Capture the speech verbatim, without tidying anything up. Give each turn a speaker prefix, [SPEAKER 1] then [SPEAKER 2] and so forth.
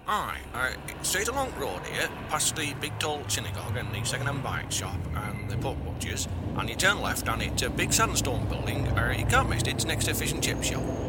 [SPEAKER 1] Aye, uh, straight along the road here, past the big tall synagogue and the second-hand bike shop and the pork butchers, and you turn left and it's a big sandstone building, or you can't miss it, it's next to fish and chip shop.